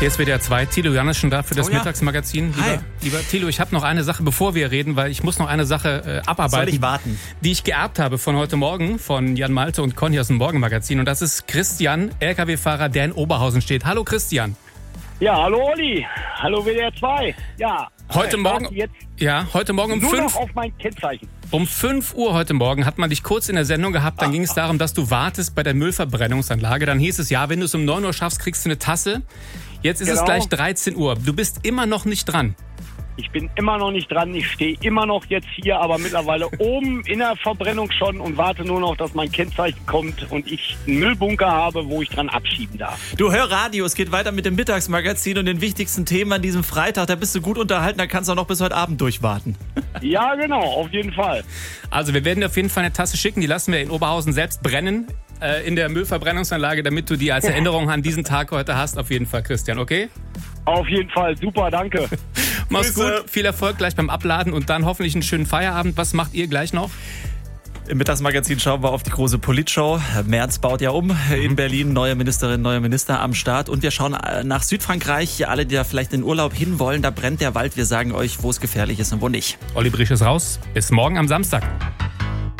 Hier ist WDR 2. Thilo Jannes schon da für das Mittagsmagazin. Lieber Thilo, ich habe noch eine Sache, bevor wir reden, weil ich muss noch eine Sache abarbeiten. Soll ich warten? Die ich geerbt habe von heute Morgen, von Jan Malte und Conny aus dem Morgenmagazin. Und das ist Christian, LKW-Fahrer, der in Oberhausen steht. Hallo Christian. Ja, hallo Olli. Hallo WDR 2. Ja. Heute Morgen um nur 5 noch auf mein Kennzeichen. Um 5 Uhr heute Morgen hat man dich kurz in der Sendung gehabt. Dann ging es darum, dass du wartest bei der Müllverbrennungsanlage. Dann hieß es, ja, wenn du es um 9 Uhr schaffst, kriegst du eine Tasse. Jetzt ist es gleich 13 Uhr. Du bist immer noch nicht dran. Ich bin immer noch nicht dran. Ich stehe immer noch jetzt hier, aber mittlerweile oben in der Verbrennung schon und warte nur noch, dass mein Kennzeichen kommt und ich einen Müllbunker habe, wo ich dran abschieben darf. Du, hör Radio, es geht weiter mit dem Mittagsmagazin und den wichtigsten Themen an diesem Freitag. Da bist du gut unterhalten, da kannst du auch noch bis heute Abend durchwarten. Ja, genau, auf jeden Fall. Also wir werden dir auf jeden Fall eine Tasse schicken. Die lassen wir in Oberhausen selbst brennen in der Müllverbrennungsanlage, damit du die als Erinnerung an diesen Tag heute hast. Auf jeden Fall, Christian, okay? Auf jeden Fall, super, danke. Mach's gut, viel Erfolg gleich beim Abladen und dann hoffentlich einen schönen Feierabend. Was macht ihr gleich noch? Im Mittagsmagazin schauen wir auf die große Politshow. Merz baut ja um in Berlin, neue Ministerin, neue Minister am Start. Und wir schauen nach Südfrankreich. Alle, die da vielleicht in den Urlaub hinwollen, da brennt der Wald. Wir sagen euch, wo es gefährlich ist und wo nicht. Olli Briesch ist raus. Bis morgen am Samstag.